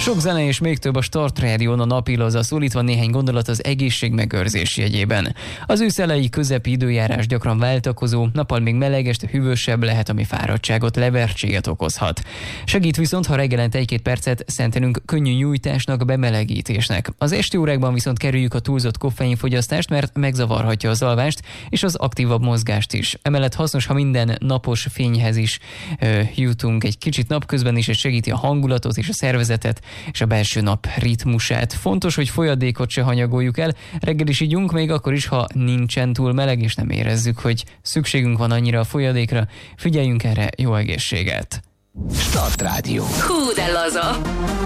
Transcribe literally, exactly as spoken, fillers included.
Sok zene és még több a Start Rádión a napilazza szólítva néhány gondolat az egészségmegőrzés jegyében. Az ősz elejé közepi időjárás gyakran váltakozó, nappal még meleg, este hűvösebb lehet, ami fáradtságot, levertséget okozhat. Segít viszont, ha reggelente egy-két percet szentelünk könnyű nyújtásnak, bemelegítésnek. Az esti órákban viszont kerüljük a túlzott koffeinfogyasztást, mert megzavarhatja az alvást és az aktívabb mozgást is. Emellett hasznos, ha minden napos fényhez is ö, jutunk egy kicsit napközben is, és segíti a hangulatot és a szervezetet és a belső nap ritmusát. Fontos, hogy folyadékot se hanyagoljuk el, reggel is ígyunk, még akkor is, ha nincsen túl meleg, és nem érezzük, hogy szükségünk van annyira a folyadékra. Figyeljünk erre, jó egészséget! Start Rádió. Hú, de laza!